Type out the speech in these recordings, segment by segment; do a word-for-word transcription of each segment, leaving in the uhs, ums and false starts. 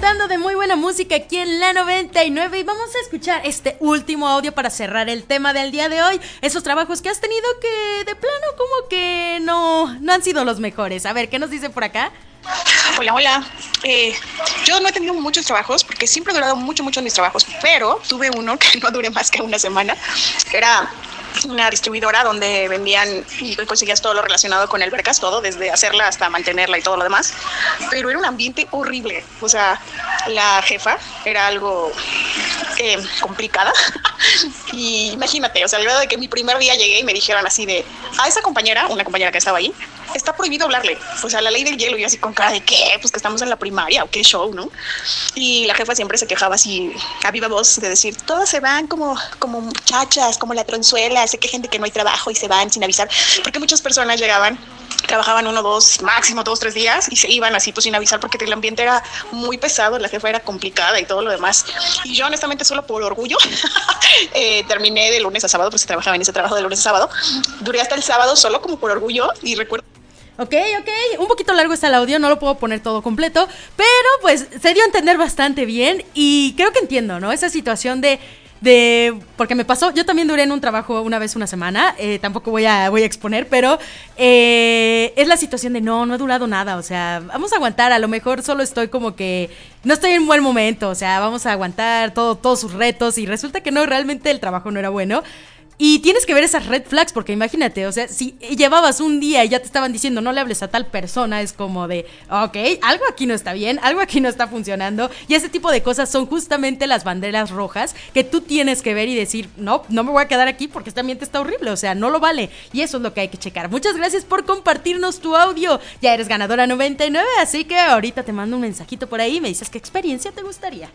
disfrutando de muy buena música aquí en la noventa y nueve y vamos a escuchar este último audio para cerrar el tema del día de hoy. Esos trabajos que has tenido que de plano como que no, no han sido los mejores. A ver, ¿qué nos dice por acá? Hola, hola. Eh, yo no he tenido muchos trabajos porque siempre he durado mucho, mucho en mis trabajos, pero tuve uno que no duré más que una semana. Era una distribuidora donde vendían y conseguías todo lo relacionado con albercas, todo, desde hacerla hasta mantenerla y todo lo demás. Pero era un ambiente horrible. O sea, la jefa era algo eh, complicada. Y imagínate, o sea, al grado de que mi primer día llegué y me dijeron así de, a esa compañera, una compañera que estaba ahí, está prohibido hablarle. O sea, la ley del hielo. Y yo así con cara de ¿qué? Pues que estamos en la primaria o qué show, ¿no? Y la jefa siempre se quejaba así a viva voz de decir, todos se van como, como muchachas, como la tronzuela, se quejen de que no hay trabajo y se van sin avisar. Porque muchas personas llegaban, trabajaban uno, dos, máximo dos, tres días y se iban así pues sin avisar porque el ambiente era muy pesado, la jefa era complicada y todo lo demás. Y yo honestamente solo por orgullo eh, terminé de lunes a sábado, pues trabajaba en ese trabajo de lunes a sábado. Duré hasta el sábado solo como por orgullo y recuerdo. Ok, ok, un poquito largo está el audio, no lo puedo poner todo completo, pero pues se dio a entender bastante bien y creo que entiendo, ¿no? Esa situación de... de porque me pasó, yo también duré en un trabajo una vez una semana, eh, tampoco voy a, voy a exponer, pero eh, es la situación de no, no he durado nada, o sea, vamos a aguantar, a lo mejor solo estoy como que no estoy en buen momento, o sea, vamos a aguantar todo, todos sus retos y resulta que no, realmente el trabajo no era bueno. Y tienes que ver esas red flags, porque imagínate, o sea, si llevabas un día y ya te estaban diciendo no le hables a tal persona, es como de, ok, algo aquí no está bien, algo aquí no está funcionando. Y ese tipo de cosas son justamente las banderas rojas que tú tienes que ver y decir, no, no me voy a quedar aquí porque este ambiente está horrible, o sea, no lo vale. Y eso es lo que hay que checar. Muchas gracias por compartirnos tu audio. Ya eres ganadora noventa y nueve, así que ahorita te mando un mensajito por ahí y me dices qué experiencia te gustaría.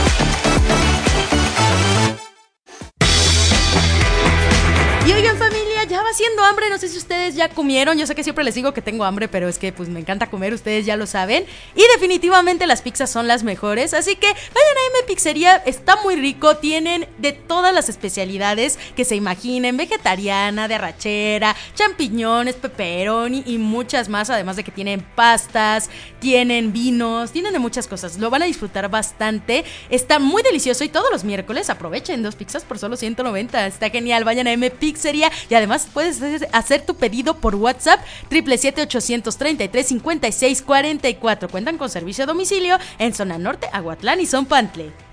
Y oigan, familia, ya va siendo hambre, no sé si ustedes ya comieron, yo sé que siempre les digo que tengo hambre, pero es que pues me encanta comer, ustedes ya lo saben, y definitivamente las pizzas son las mejores, así que vayan a M Pizzería, está muy rico, tienen de todas las especialidades que se imaginen, vegetariana, de arrachera, champiñones, pepperoni y muchas más, además de que tienen pastas, tienen vinos, tienen de muchas cosas, lo van a disfrutar bastante, está muy delicioso y todos los miércoles aprovechen dos pizzas por solo ciento noventa, está genial, vayan a M Pizzería. Y además puedes hacer tu pedido por WhatsApp siete siete siete, ocho tres tres, cinco seis cuatro cuatro. Cuentan con servicio a domicilio en zona norte, Aguatlán y Zonpantle.